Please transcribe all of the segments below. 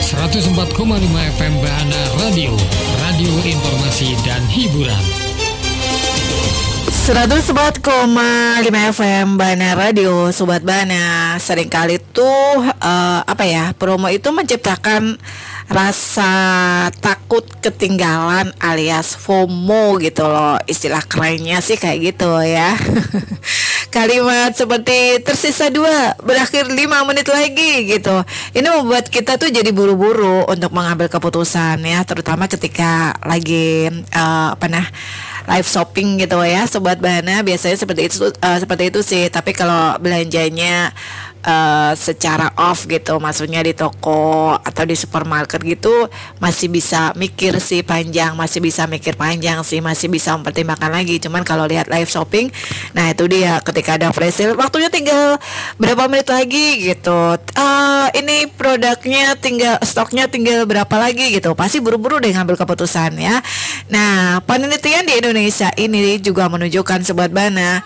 104,5 FM Bahana Radio, radio informasi dan hiburan. 104,5 FM Bahana Radio, Sobat Bahana. Seringkali tuh promo itu menciptakan rasa takut ketinggalan alias FOMO gitu loh. Istilah kerennya sih kayak gitu ya. Kalimat seperti tersisa 2, berakhir 5 menit lagi gitu. Ini membuat kita tuh jadi buru-buru untuk mengambil keputusan ya, terutama ketika lagi live shopping gitu ya, Sobat Bahana. Biasanya seperti itu sih. Tapi kalau belanjanya secara off gitu, maksudnya di toko atau di supermarket gitu, masih bisa mikir panjang sih, masih bisa mempertimbangkan lagi. Cuman kalau lihat live shopping, nah itu dia, ketika ada flash sale, waktunya tinggal berapa menit lagi gitu, ini produknya stoknya tinggal berapa lagi gitu, pasti buru-buru deh ngambil keputusan ya. Nah, penelitian di Indonesia ini juga menunjukkan, Sobat Bahana,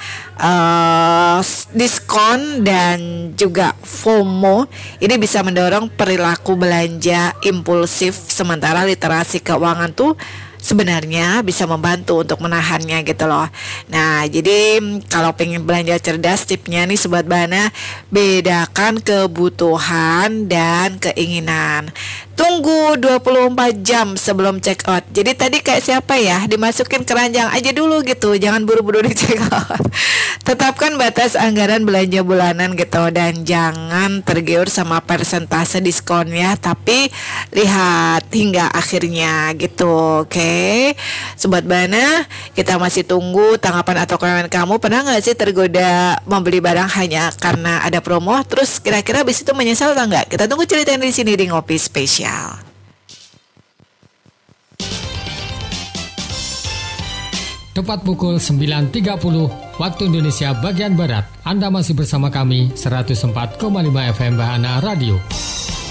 diskon dan juga FOMO ini bisa mendorong perilaku belanja impulsif, sementara literasi keuangan tuh sebenarnya bisa membantu untuk menahannya gitu loh. Nah, jadi kalau pengen belanja cerdas, tipnya nih Sobat Bahana, bedakan kebutuhan dan keinginan. Tunggu 24 jam sebelum check out. Jadi tadi kayak siapa ya, dimasukin keranjang aja dulu gitu, jangan buru-buru di check out. Tetapkan batas anggaran belanja bulanan gitu, dan jangan tergiur sama persentase diskon ya, tapi lihat hingga akhirnya gitu. Oke, Sobat Bahana, kita masih tunggu tanggapan atau komentar kamu. Pernah nggak sih tergoda membeli barang hanya karena ada promo, terus kira-kira abis itu menyesal atau nggak? Kita tunggu ceritanya di sini di Ngopi Spesial. Tepat pukul 9.30 waktu Indonesia bagian Barat. Anda masih bersama kami 104,5 FM Bahana Radio.